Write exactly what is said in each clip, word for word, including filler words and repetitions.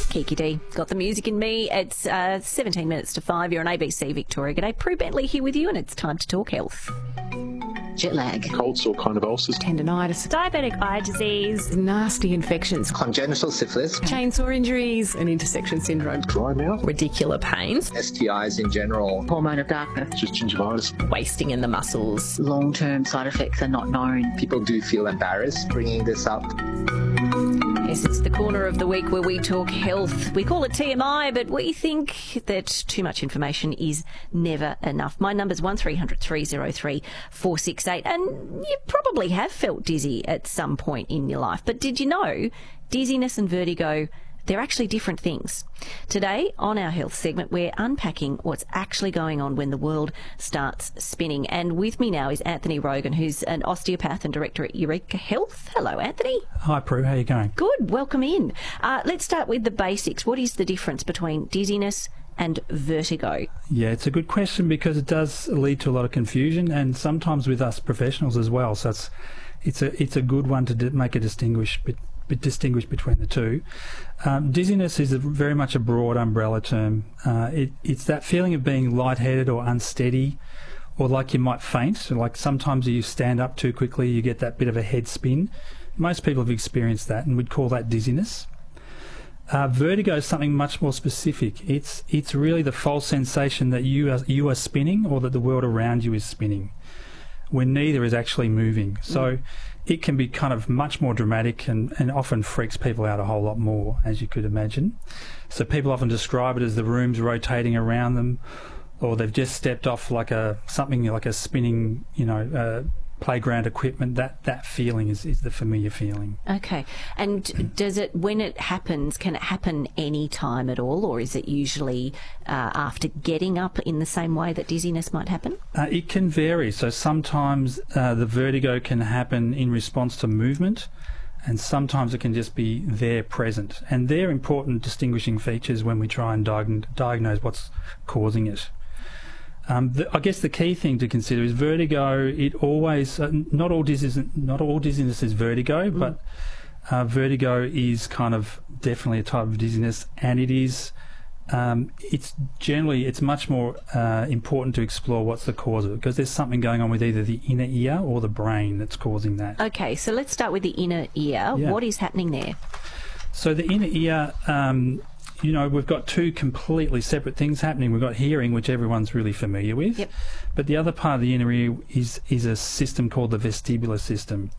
Kiki D, got the music in me. It's uh, seventeen minutes to five. You're on A B C Victoria. G'day, Prue Bentley here with you, and it's time to talk health. Jet lag. Cold sore kind of ulcers. Tendinitis. Diabetic eye disease. Nasty infections. Congenital syphilis. Chainsaw injuries. And intersection syndrome. Dry mouth. Radicular pains. S T Is in general. Hormone of darkness. Just gingivitis. Wasting in the muscles. Long-term side effects are not known. People do feel embarrassed bringing this up. Yes, it's the corner of the week where we talk health. We call it T M I, but we think that too much information is never enough. My number's one three hundred three oh three four six eight, and you probably have felt dizzy at some point in your life. But did you know dizziness and vertigo, they're actually different things? Today, on our health segment, we're unpacking what's actually going on when the world starts spinning. And with me now is Anthony Rogan, who's an osteopath and director at Eureka Health. Hello, Anthony. Hi, Prue. How are you going? Good. Welcome in. Uh, let's start with the basics. What is the difference between dizziness and vertigo? Yeah, it's a good question because it does lead to a lot of confusion, and sometimes with us professionals as well. So it's it's a it's a good one to d- make a distinguish bit. distinguish between the two. Um, dizziness is a, very much a broad umbrella term. Uh, it, it's that feeling of being lightheaded or unsteady, or like you might faint. So like sometimes you stand up too quickly, you get that bit of a head spin. Most people have experienced that, and we'd call that dizziness. Uh, vertigo is something much more specific. It's it's really the false sensation that you are, you are spinning, or that the world around you is spinning, when neither is actually moving. So mm. it can be kind of much more dramatic and, and often freaks people out a whole lot more, as you could imagine. So people often describe it as the room's rotating around them, or they've just stepped off like a something like a spinning, you know, uh, playground equipment. That that feeling is, is the familiar feeling. Okay. And does it, when it happens, can it happen any time at all, or is it usually uh, after getting up in the same way that dizziness might happen? Uh, it can vary. So sometimes uh, the vertigo can happen in response to movement, and sometimes it can just be there present. And they're important distinguishing features when we try and diag- diagnose what's causing it. Um, the, I guess the key thing to consider is vertigo. It always uh, not all dizziness, not all dizziness is vertigo, mm. but uh, vertigo is kind of definitely a type of dizziness, and it is. Um, it's generally it's much more uh, important to explore what's the cause of it, because there's something going on with either the inner ear or the brain that's causing that. Okay, so let's start with the inner ear. Yeah. What is happening there? So the inner ear. Um, You know, we've got two completely separate things happening. We've got hearing, which everyone's really familiar with. Yep. But the other part of the inner ear is, is a system called the vestibular system.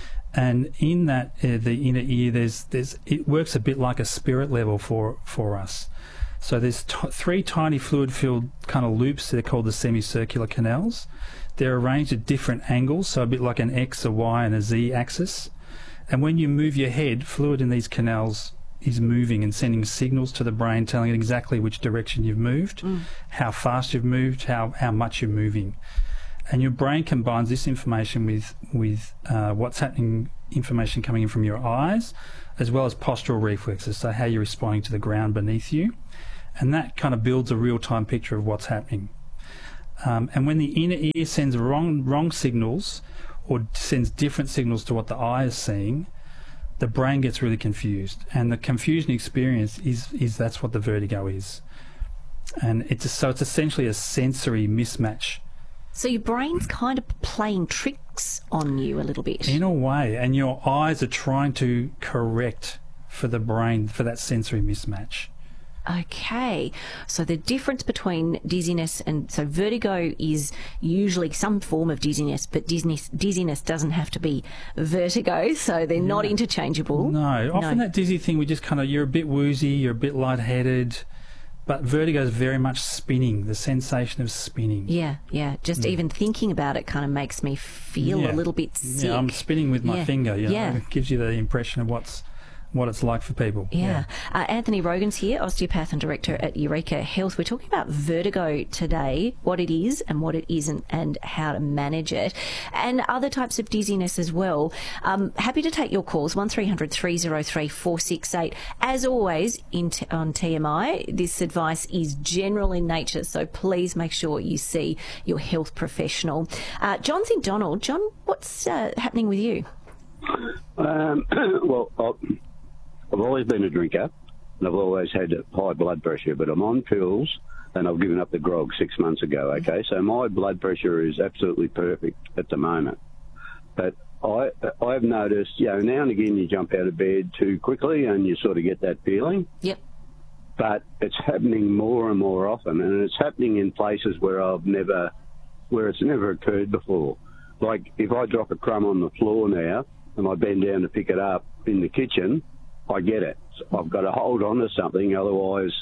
And in that, uh, the inner ear, there's, there's, it works a bit like a spirit level for, for us. So there's t- three tiny fluid-filled kind of loops. They're called the semicircular canals. They're arranged at different angles, so a bit like an X, a Y, and a Z axis. And when you move your head, fluid in these canals is moving and sending signals to the brain telling it exactly which direction you've moved, mm. how fast you've moved, how, how much you're moving. And your brain combines this information with, with uh, what's happening, information coming in from your eyes, as well as postural reflexes, so how you're responding to the ground beneath you. And that kind of builds a real-time picture of what's happening. Um, and when the inner ear sends wrong, wrong signals, or sends different signals to what the eye is seeing, the brain gets really confused, and the confusion experience is is that's what the vertigo is, and it's a, so it's essentially a sensory mismatch. So your brain's kind of playing tricks on you a little bit. In a way, and your eyes are trying to correct for the brain for that sensory mismatch. Okay, so the difference between dizziness and so vertigo is usually some form of dizziness, but dizziness, dizziness doesn't have to be vertigo, so they're yeah. not interchangeable. No, often no. that dizzy thing, we just kind of, you're a bit woozy, you're a bit lightheaded, but vertigo is very much spinning, the sensation of spinning. Yeah, yeah, just mm. even thinking about it kind of makes me feel yeah. a little bit sick. Yeah, I'm spinning with my yeah. finger, you know? Yeah. It gives you the impression of what's what it's like for people. Yeah. yeah. Uh, Anthony Rogan's here, osteopath and director at Eureka Health. We're talking about vertigo today, what it is and what it isn't, and how to manage it, and other types of dizziness as well. Um, happy to take your calls, one three hundred three oh three four six eight. As always, in t- on T M I, this advice is general in nature, so please make sure you see your health professional. Uh, John's in Donald. John, what's uh, happening with you? Um, well, I'll, I've always been a drinker, and I've always had high blood pressure, but I'm on pills and I've given up the grog six months ago, okay? So my blood pressure is absolutely perfect at the moment. But I, I've noticed, you know, now and again you jump out of bed too quickly and you sort of get that feeling. Yep. But it's happening more and more often, and it's happening in places where I've never, where it's never occurred before. Like if I drop a crumb on the floor now and I bend down to pick it up in the kitchen, I get it. So I've got to hold on to something, otherwise,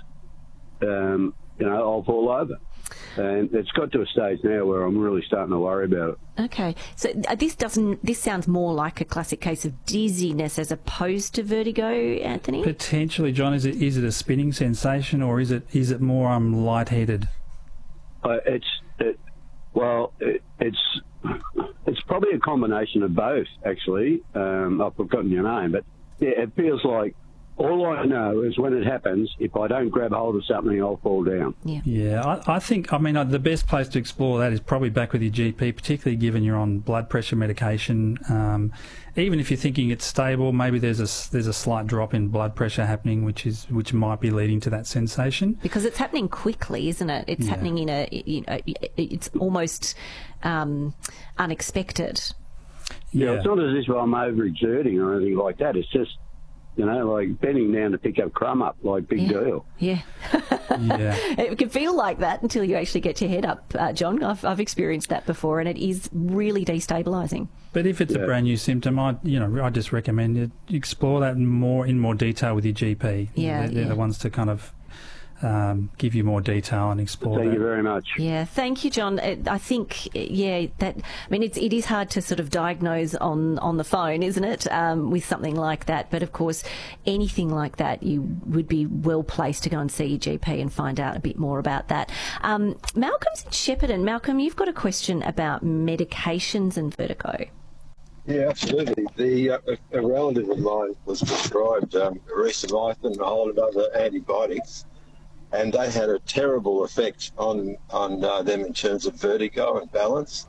um, you know, I'll fall over. And it's got to a stage now where I'm really starting to worry about it. Okay, so uh, this doesn't. This sounds more like a classic case of dizziness as opposed to vertigo, Anthony. Potentially, John. Is it is it a spinning sensation, or is it is it more um lightheaded? Uh, it's it, well, it, it's it's probably a combination of both. Actually, um, I've forgotten your name, but yeah, it feels like. All I know is when it happens, if I don't grab hold of something, I'll fall down. Yeah, yeah. I, I think, I mean, uh, the best place to explore that is probably back with your G P, particularly given you're on blood pressure medication. Um, even if you're thinking it's stable, maybe there's a there's a slight drop in blood pressure happening, which is which might be leading to that sensation. Because it's happening quickly, isn't it? It's Yeah. happening in a, you know, it's almost um, unexpected. Yeah, it's not as if I'm overexerting or anything like that. It's just, you know, like bending down to pick up crumb up, like big Yeah. deal. Yeah. Yeah. It can feel like that until you actually get your head up, uh, John. I've, I've experienced that before, and it is really destabilising. But if it's Yeah. a brand new symptom, I you know I just recommend you explore that more in more detail with your G P. Yeah, they're, they're yeah. the ones to kind of um, give you more detail and explore Thank that. you very much. Yeah, thank you, John. Uh, I think, uh, yeah, that. I mean, it's it is hard to sort of diagnose on on the phone, isn't it, um, with something like that? But of course, anything like that, you would be well placed to go and see your G P and find out a bit more about that. Um, Malcolm's in Shepparton. Malcolm, you've got a question about medications and vertigo. Yeah, absolutely. The uh, a relative of mine was prescribed um, erythromycin and a whole lot of other antibiotics, and they had a terrible effect on on uh, them in terms of vertigo and balance.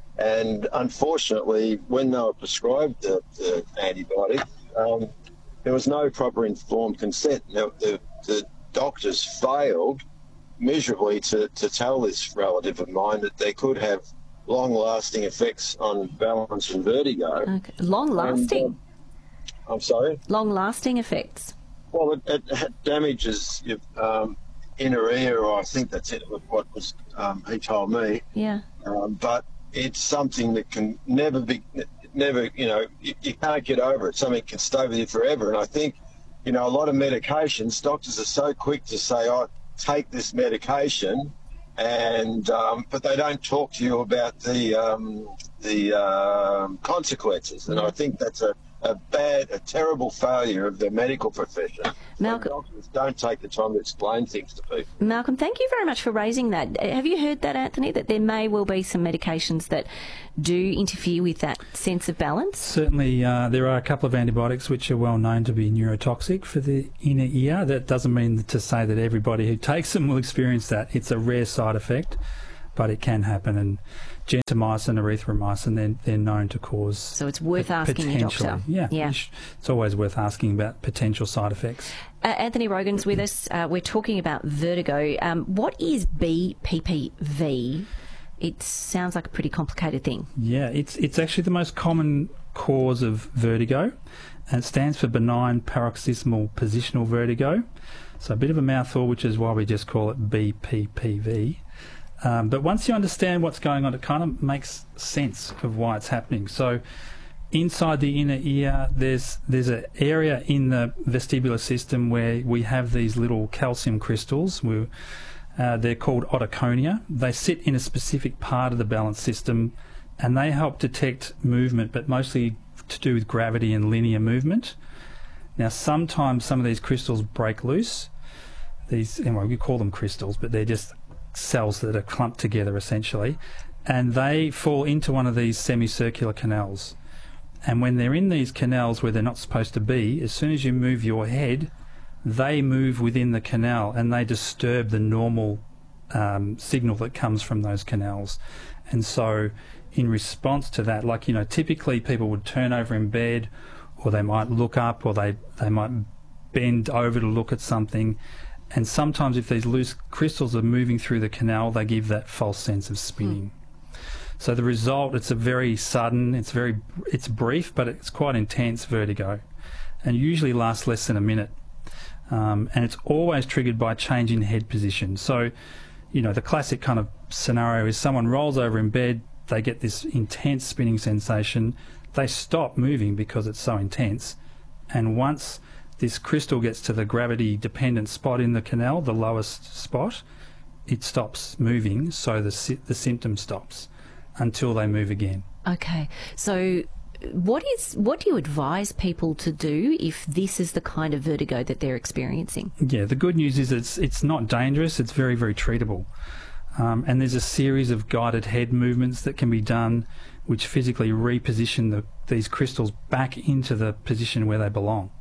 And unfortunately, when they were prescribed the, the antibiotic, um, there was no proper informed consent. Now, the, the doctors failed miserably to, to tell this relative of mine that they could have long-lasting effects on balance and vertigo. Okay. Long-lasting. And, um, I'm sorry? Long-lasting effects. Well, it, it damages your um, inner ear, or I think that's it, what was um, he told me. Yeah. Um, but it's something that can never be, never, you know, you, you can't get over it. Something can stay with you forever. And I think, you know, a lot of medications, doctors are so quick to say, oh, take this medication, and um, but they don't talk to you about the um, the um, consequences. And I think that's a, a bad, a terrible failure of the medical profession. Malcolm, Doctors don't take the time to explain things to people. Malcolm, thank you very much for raising that. Uh, Have you heard that, Anthony, that there may well be some medications that do interfere with that sense of balance? Certainly, uh, there are a couple of antibiotics which are well known to be neurotoxic for the inner ear. That doesn't mean to say that everybody who takes them will experience that. It's a rare side effect, but it can happen. And gentamicin, erythromycin, they're, they're known to cause. So it's worth pot- asking your doctor. potentially- Yeah, Yeah. you sh- it's always worth asking about potential side effects. Uh, Anthony Rogan's with us. Uh, we're talking about vertigo. Um, what is B P P V? It sounds like a pretty complicated thing. Yeah, it's it's actually the most common cause of vertigo, and it stands for benign paroxysmal positional vertigo. So a bit of a mouthful, which is why we just call it B P P V. Um, but once you understand what's going on, it kind of makes sense of why it's happening. So inside the inner ear, there's there's an area in the vestibular system where we have these little calcium crystals. We, uh, they're called otoconia. They sit in a specific part of the balance system, and they help detect movement, but mostly to do with gravity and linear movement. Now, sometimes some of these crystals break loose. These, anyway, we call them crystals, but they're just cells that are clumped together essentially, and they fall into one of these semicircular canals. And when they're in these canals where they're not supposed to be, as soon as you move your head, they move within the canal and they disturb the normal um, signal that comes from those canals. And so in response to that, like, you know, typically people would turn over in bed, or they might look up, or they, they might bend over to look at something. And sometimes if these loose crystals are moving through the canal, they give that false sense of spinning. Hmm. So the result, it's a very sudden, it's very, it's brief, but it's quite intense vertigo, and usually lasts less than a minute. Um, and it's always triggered by change in head position. So, you know, the classic kind of scenario is someone rolls over in bed, they get this intense spinning sensation, they stop moving because it's so intense, and once this crystal gets to the gravity-dependent spot in the canal, the lowest spot, it stops moving, so the sy- the symptom stops until they move again. Okay, so what is what do you advise people to do if this is the kind of vertigo that they're experiencing? Yeah, the good news is it's it's not dangerous. It's very, very treatable. Um, and there's a series of guided head movements that can be done which physically reposition the, these crystals back into the position where they belong.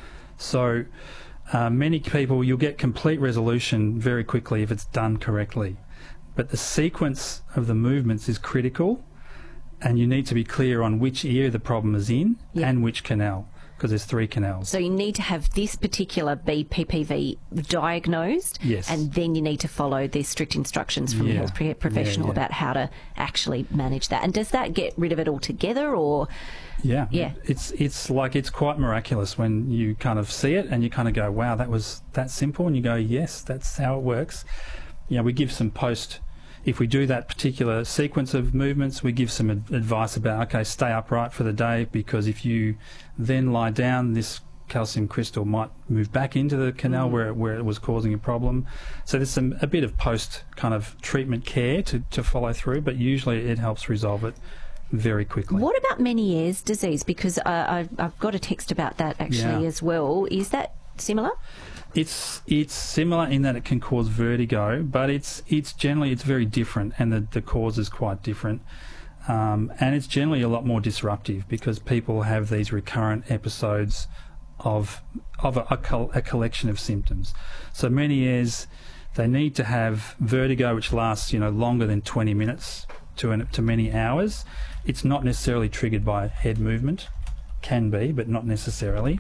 So uh, many people, you'll get complete resolution very quickly if it's done correctly. But the sequence of the movements is critical, and you need to be clear on which ear the problem is in Yep. and which canal, because there's three canals. So you need to have this particular B P P V diagnosed, Yes. and then you need to follow the strict instructions from Yeah. a health pre- professional Yeah, yeah. about how to actually manage that. And does that get rid of it altogether, or Yeah, Yeah. It's it's like it's quite miraculous when you kind of see it and you kind of go, wow, that was that simple, and you go, yes, that's how it works. You know, we give some post. If we do that particular sequence of movements, we give some ad- advice about, okay, stay upright for the day, because if you then lie down, this calcium crystal might move back into the canal where it, where it was causing a problem. So there's some a bit of post kind of treatment care to, to follow through, but usually it helps resolve it very quickly. what about Meniere's disease? Because uh, I've, I've got a text about that actually Yeah. as well. Is that similar? It's it's similar in that it can cause vertigo, but it's it's generally it's very different, and the, the cause is quite different. Um, and it's generally a lot more disruptive because people have these recurrent episodes of of a, a, col- a collection of symptoms. So Meniere's, they need to have vertigo which lasts, you know, longer than twenty minutes to an, to many hours. It's not necessarily triggered by head movement, can be, but not necessarily.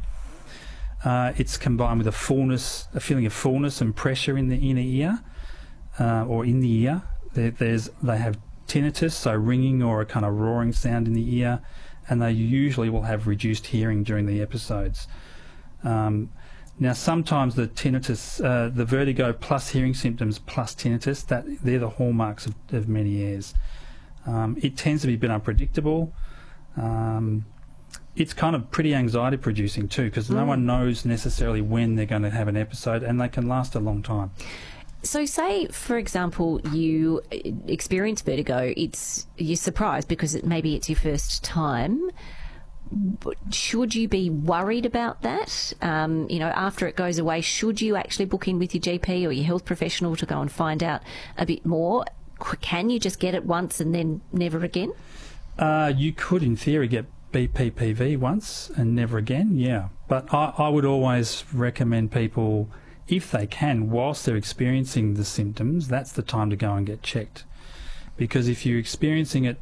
Uh, it's combined with a fullness, a feeling of fullness and pressure in the inner ear, uh, or in the ear. There, there's they have tinnitus, so ringing or a kind of roaring sound in the ear, and they usually will have reduced hearing during the episodes. Um, now, sometimes the tinnitus, uh, the vertigo plus hearing symptoms plus tinnitus, that they're the hallmarks of, of Meniere's. Um, it tends to be a bit unpredictable. Um, It's kind of pretty anxiety producing too, because no one knows necessarily when they're going to have an episode, and they can last a long time. So say, for example, you experience vertigo, it's you're surprised because it, maybe it's your first time. But should you be worried about that? Um, you know, after it goes away, should you actually book in with your G P or your health professional to go and find out a bit more? Can you just get it once and then never again? Uh, you could, in theory, get B P P V once and never again, yeah. But I, I would always recommend people, if they can, whilst they're experiencing the symptoms, that's the time to go and get checked. Because if you're experiencing it